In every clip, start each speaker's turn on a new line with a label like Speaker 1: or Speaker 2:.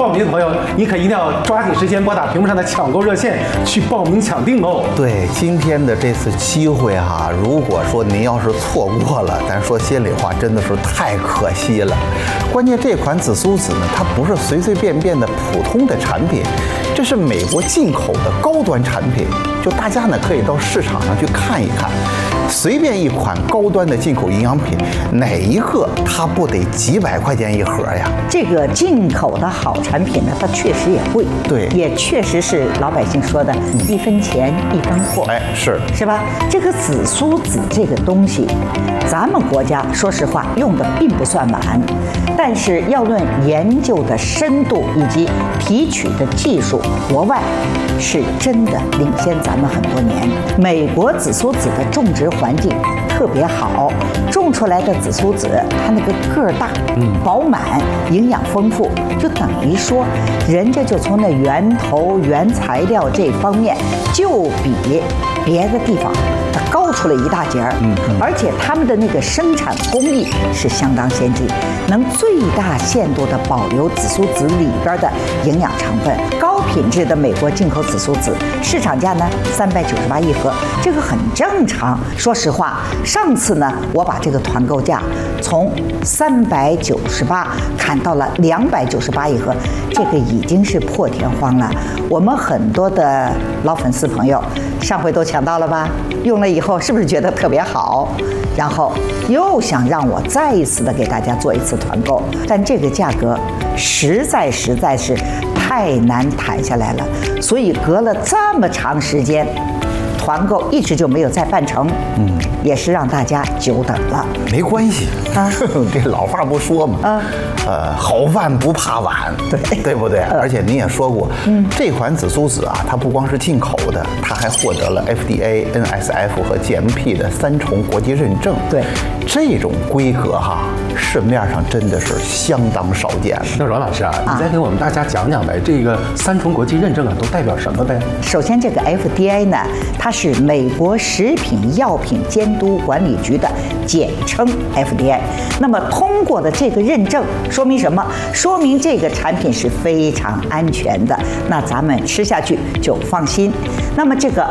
Speaker 1: 报名的朋友，你可一定要抓紧时间拨打屏幕上的抢购热线去报名抢订哦。
Speaker 2: 对，今天的这次机会哈，如果说您要是错过了，咱说心里话，真的是太可惜了。关键这款紫苏籽呢，它不是随随便便的普通的产品，这是美国进口的高端产品。就大家呢可以到市场上去看一看，随便一款高端的进口营养品，哪一个它不得几百块钱一盒呀？
Speaker 3: 这个进口的好产品呢，它确实也贵，
Speaker 2: 对，
Speaker 3: 也确实是老百姓说的“一分钱一分货”，
Speaker 2: 哎，是
Speaker 3: 吧？这个紫苏籽这个东西，咱们国家说实话用的并不算满，但是要论研究的深度以及提取的技术，国外是真的领先咱们很多年。美国紫苏籽的种植环境特别好，种出来的紫苏籽它那个个儿大，饱满，营养丰富，就等于说人家就从那源头原材料这方面就比别的地方它高出了一大截儿，而且他们的那个生产工艺是相当先进，能最大限度地保留紫苏籽里边的营养成分。高品质的美国进口紫苏籽，市场价呢398一盒，这个很正常。说实话，上次呢我把这个团购价从398砍到了298一盒，这个已经是破天荒了。我们很多的老粉丝朋友上回都抢到了吧？用了以后是不是觉得特别好？然后又想让我再一次的给大家做一次团购，但这个价格实在是太难谈下来了，所以隔了这么长时间，团购一直就没有再办成，也是让大家久等了。
Speaker 2: 没关系啊，这老话不说嘛，好饭不怕晚，对不对？而且您也说过，这款紫苏籽啊，它不光是进口的，它还获得了 FDA、NSF 和 GMP 的3重国际认证。
Speaker 3: 对，
Speaker 2: 这种规格哈，市面上真的是相当少见。
Speaker 1: 那阮老师啊，你再给我们大家讲讲呗，这个3重国际认证啊，都代表什么呗？
Speaker 3: 首先，这个 FDA 呢，它是美国食品药品监督管理局的简称 FDA。那么通过的这个认证，说明什么？说明这个产品是非常安全的，那咱们吃下去就放心。那么这个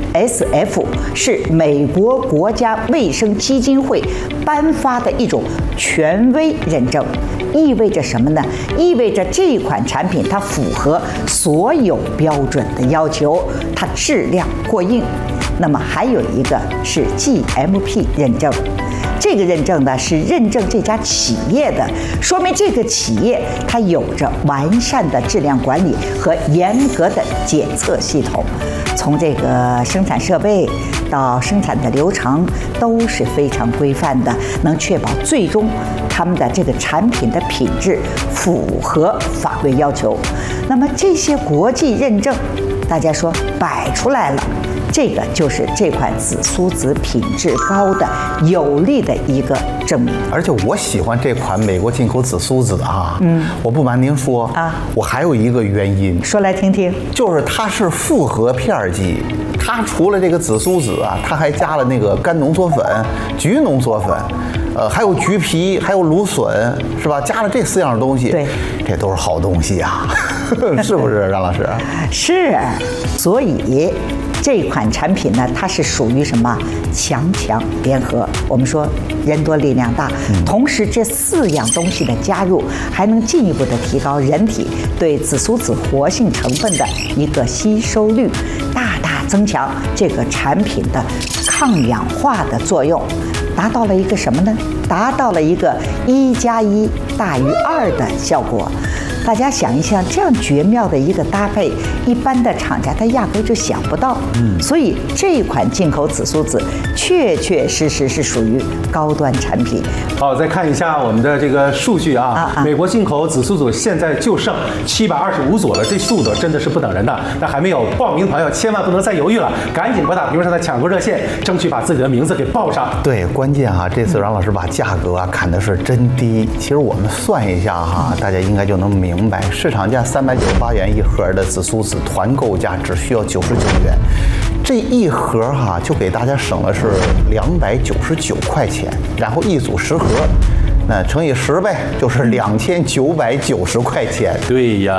Speaker 3: NSF 是美国国家卫生基金会颁发的一种权威认证，意味着什么呢？意味着这款产品它符合所有标准的要求，它质量过硬。那么还有一个是 GMP 认证，这个认证呢是认证这家企业的，说明这个企业它有着完善的质量管理和严格的检测系统，从这个生产设备到生产的流程都是非常规范的，能确保最终他们的这个产品的品质符合法规要求。那么这些国际认证，大家说摆出来了，这个就是这款紫苏籽品质高的有力的一个证明。
Speaker 2: 而且我喜欢这款美国进口紫苏籽啊，我不瞒您说啊，我还有一个原因，
Speaker 3: 说来听听，
Speaker 2: 就是它是复合片剂，它除了这个紫苏籽啊，它还加了那个干浓缩粉、菊浓缩粉。还有橘皮，还有芦笋，是吧？加了这4样东西，
Speaker 3: 对，
Speaker 2: 这都是好东西啊，是不是，张老师？
Speaker 3: 是，所以这款产品呢，它是属于什么强联合？我们说人多力量大，同时这4样东西的加入，还能进一步的提高人体对紫苏籽活性成分的一个吸收率，大大增强这个产品的抗氧化的作用。达到了一个什么呢？达到了一个1+1大于2的效果。大家想一想，这样绝妙的一个搭配，一般的厂家他压根就想不到。所以这款进口紫苏籽确实是属于高端产品。
Speaker 1: 好，再看一下我们的这个数据啊，美国进口紫苏籽现在就剩725组了，这速度真的是不等人的。那还没有报名的朋友，千万不能再犹豫了，赶紧拨打屏幕上的抢购热线，争取把自己的名字给报上。
Speaker 2: 对，关键啊，这次阮老师把价格啊砍的是真低。其实我们算一下哈，大家应该就能明白，市场价398元一盒的紫苏籽，团购价只需要99元。这一盒哈就给大家省了是299块钱，然后一组10盒，那乘以10呗，就是2990块钱。
Speaker 1: 对呀。